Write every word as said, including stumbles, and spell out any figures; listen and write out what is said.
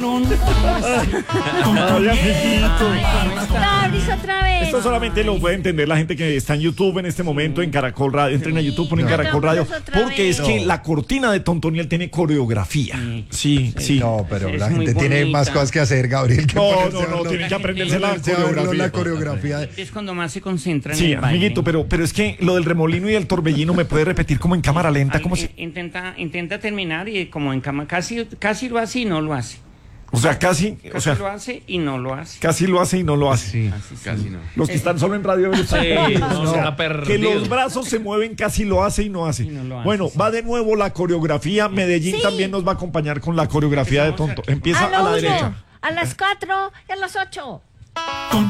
Ay, amiguito. Fabris, otra vez. Esto solamente lo puede entender la gente que está en YouTube en este momento, en Caracol Radio. Entren a YouTube, ponen Caracol Radio, porque es que la cortina de Tontoniel tiene coreografía. Sí, sí. No, pero Es la muy gente tiene bonita. más cosas que hacer, Gabriel. Que No, ponerse no, a no, verlo- tienen que aprenderse la ponerse a verlo coreografía. la coreografía. Es cuando más se concentran en Sí, el baile. amiguito, pero, pero es que lo del remolino y el torbellino me puede repetir como en cámara lenta, Al- como eh, si... intenta, intenta terminar y como en cama, casi, casi lo hace y no lo hace. O sea, casi, Casi o sea, lo hace y no lo hace. casi lo hace y no lo hace. Sí. Así sí. Casi no. Los que están solo en radio. Sí, No, no, está que perdido. los brazos se mueven, casi lo hace y no hace. Y no lo hace, Bueno, sí. va de nuevo la coreografía. Medellín Sí. también nos va a acompañar con la coreografía de Empezamos Tonto. a- Empieza a a la la uno, derecha. a las cuatro y a las ocho.